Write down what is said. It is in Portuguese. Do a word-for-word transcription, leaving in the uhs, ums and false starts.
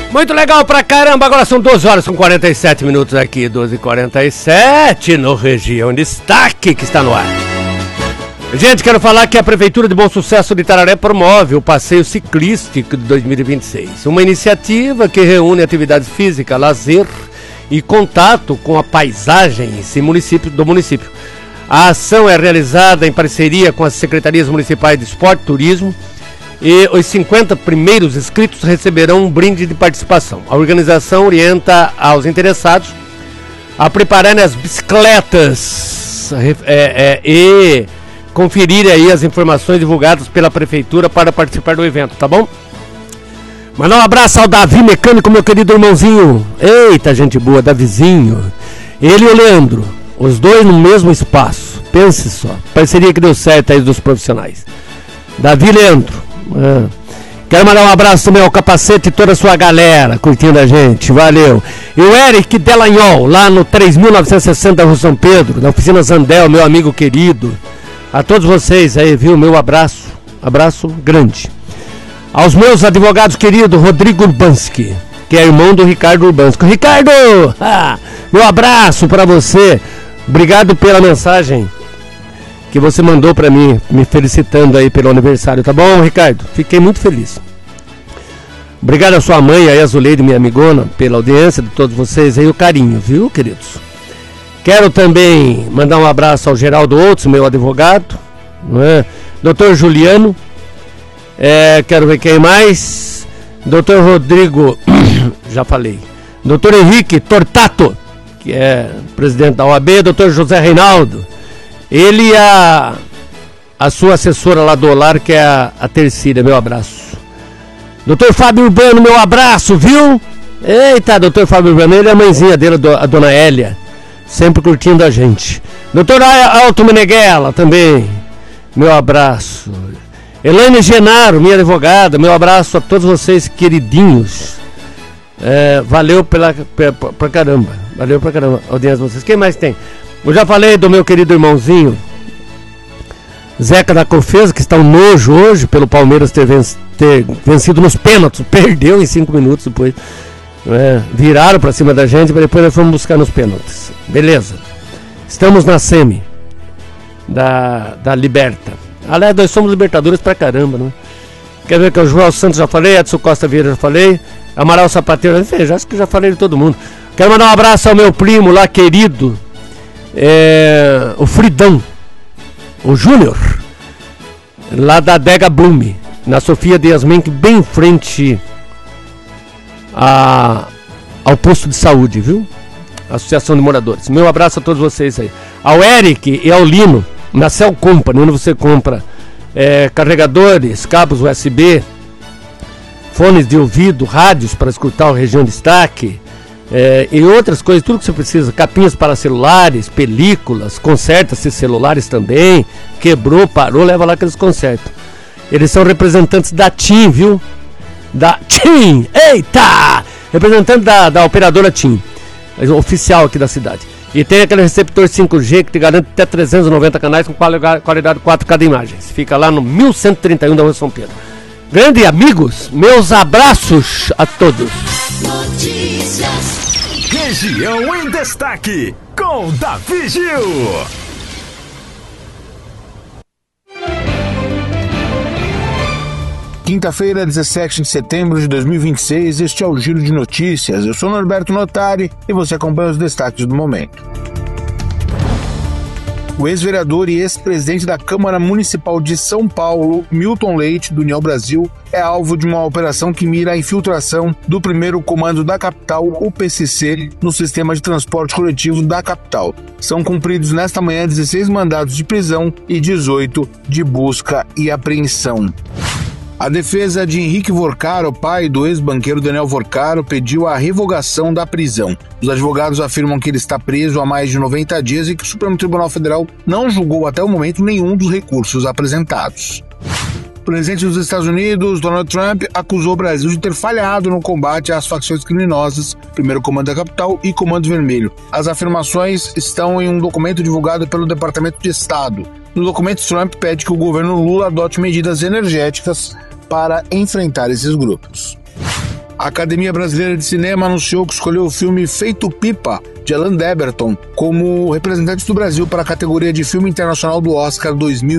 Muito legal pra caramba, agora são doze horas com quarenta e sete minutos aqui, doze e quarenta e sete no Região Destaque que está no ar. Gente, quero falar que a Prefeitura de Bom Sucesso de Itararé promove o Passeio Ciclístico de dois mil e vinte e seis, uma iniciativa que reúne atividade física, lazer e contato com a paisagem esse município, do município. A ação é realizada em parceria com as Secretarias Municipais de Esporte e Turismo, e os cinquenta primeiros inscritos receberão um brinde de participação. A organização orienta aos interessados a prepararem as bicicletas é, é, e conferir aí as informações divulgadas pela Prefeitura para participar do evento, tá bom? Mandar um abraço ao Davi Mecânico, meu querido irmãozinho. Eita, gente boa, Davizinho. Ele e o Leandro, os dois no mesmo espaço. Pense só, parceria que deu certo aí dos profissionais. Davi e Leandro. É. Quero mandar um abraço também ao Capacete e toda a sua galera curtindo a gente, valeu. E o Eric Delanhol, lá no três mil novecentos e sessenta Rua São Pedro, na oficina Zandel, meu amigo querido. A todos vocês aí, viu, meu abraço, abraço grande. Aos meus advogados queridos, Rodrigo Urbanski, que é irmão do Ricardo Urbanski. Ricardo, ah, meu abraço pra você, obrigado pela mensagem que você mandou pra mim, me felicitando aí pelo aniversário, tá bom, Ricardo? Fiquei muito feliz. Obrigado a sua mãe, aí, a Zuleide, minha amigona, pela audiência de todos vocês aí, o carinho, viu, queridos? Quero também mandar um abraço ao Geraldo Outros, meu advogado, não é? doutor Juliano, é, quero ver quem mais, doutor Rodrigo, já falei, doutor Henrique Tortato, que é presidente da O A B, doutor José Reinaldo, ele e a, a sua assessora lá do Olar, que é a, a Tercília, meu abraço. doutor Fábio Urbano, meu abraço, viu? Eita, doutor Fábio Urbano, ele é a mãezinha dele, a dona Hélia, sempre curtindo a gente. doutor Alto Meneghella também, meu abraço. Elaine Genaro, minha advogada, meu abraço a todos vocês, queridinhos. É, valeu pela, pela, pra caramba, valeu pra caramba, audiência de vocês. Quem mais tem? Eu já falei do meu querido irmãozinho Zeca da Cofesa, que está um nojo hoje pelo Palmeiras ter, venc, ter vencido nos pênaltis. Perdeu em cinco minutos depois. É, viraram para cima da gente, mas depois nós fomos buscar nos pênaltis. Beleza. Estamos na semi da, da Liberta. Aliás, nós somos libertadores pra caramba, né? Quer ver que o João Santos já falei, Edson Costa Vieira já falei, Amaral Sapateiro, já acho que já falei de todo mundo. Quero mandar um abraço ao meu primo lá, querido, É, o Fridão, o Júnior, lá da Adega Blume, na Sofia de Yasmin, bem em frente a, ao posto de saúde, viu? Associação de Moradores. Meu abraço a todos vocês aí. Ao Eric e ao Lino, na Cell Company, onde você compra é, carregadores, cabos U S B, fones de ouvido, rádios para escutar o Região Destaque, É, e outras coisas, tudo que você precisa, capinhas para celulares, películas, conserta esses celulares também, quebrou, parou, leva lá que eles consertam. Eles são representantes da TIM, viu? Da TIM, eita! Representante da, da operadora TIM, oficial aqui da cidade. E tem aquele receptor cinco G que te garante até trezentos e noventa canais com qualidade quatro K de imagens. Fica lá no mil cento e trinta e um da Rua São Pedro. Grande amigos, meus abraços a todos. Notícias. Região em Destaque, com Davi Gil. Quinta-feira, dezessete de setembro de dois mil e vinte e seis, este é o Giro de Notícias. Eu sou Norberto Notari e você acompanha os destaques do momento. O ex-vereador e ex-presidente da Câmara Municipal de São Paulo, Milton Leite, do União Brasil, é alvo de uma operação que mira a infiltração do primeiro comando da capital, o P C C, no sistema de transporte coletivo da capital. São cumpridos nesta manhã dezesseis mandados de prisão e dezoito de busca e apreensão. A defesa de Henrique Vorcaro, pai do ex-banqueiro Daniel Vorcaro, pediu a revogação da prisão. Os advogados afirmam que ele está preso há mais de noventa dias e que o Supremo Tribunal Federal não julgou até o momento nenhum dos recursos apresentados. O presidente dos Estados Unidos, Donald Trump, acusou o Brasil de ter falhado no combate às facções criminosas, Primeiro Comando da Capital e Comando Vermelho. As afirmações estão em um documento divulgado pelo Departamento de Estado. No documento, Trump pede que o governo Lula adote medidas energéticas para enfrentar esses grupos. A Academia Brasileira de Cinema anunciou que escolheu o filme Feito Pipa, de Alan Deberton, como representante do Brasil para a categoria de filme internacional do Oscar dois mil